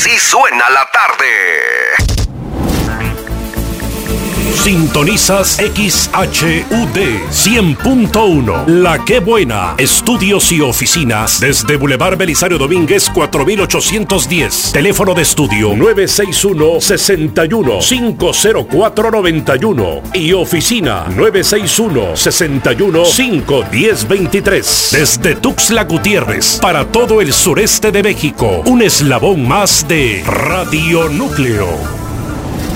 Así suena la tarde. Sintonizas XHUD 100.1 La Que Buena. Estudios y oficinas desde Boulevard Belisario Domínguez 4810. Teléfono de estudio 961-61-50491 y oficina 961-61-51023. Desde Tuxtla Gutiérrez para todo el sureste de México. Un eslabón más de Radio Núcleo.